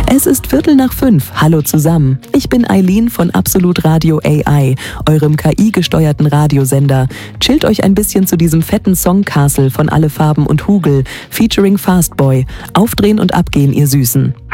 Es ist 4:15. Hallo zusammen. Ich bin Eileen von Absolut Radio AI, eurem KI-gesteuerten Radiosender. Chillt euch ein bisschen zu diesem fetten Songcastle von Alle Farben und Hugel, featuring Fastboy. Aufdrehen und abgehen, ihr Süßen.